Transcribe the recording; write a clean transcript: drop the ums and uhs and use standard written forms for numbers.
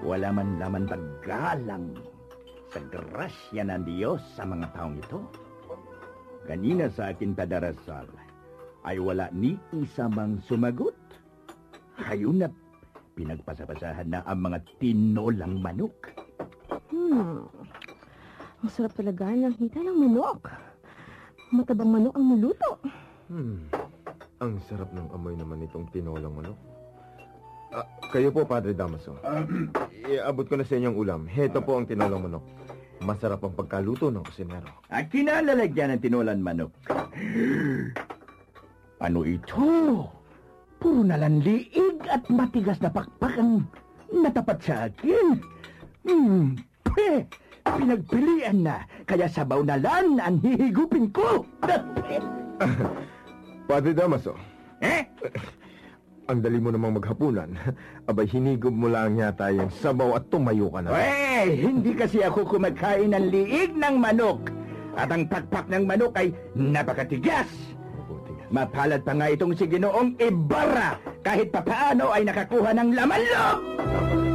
Wala man laman paggalang sa grasya ng Diyos sa mga taong ito. Kanina sa akin padarasal ay wala ni isa mang sumagot. Hayun na pinagpasapasahan na ang mga tinolang manok. Ang sarap talaga ng hita ng manok. Matabang manok ang naluto. Ang sarap ng amoy naman itong tinolang manok. Kayo po, Padre Damaso. Iabot ko na sa inyong ulam. Heto po ang tinolang manok. Masarap ang pagkaluto ng kusinero. Kinalalagyan ng tinolang manok. Ano ito? Puro nalang liig at matigas na pakpak ang natapat sa akin. Pinagpilian na, kaya sabaw na lang ang hihigupin ko. Padre Damaso. Ang dali mo namang maghapunan. Abay, hinigop mo lang yata yung sabaw at tumayo ka na. Hindi kasi ako kumakain ng liig ng manok. At ang pakpak ng manok ay napakatigas. Mapalad pa nga itong si Ginoong Ibarra kahit papaano ay nakakuha ng laman loob.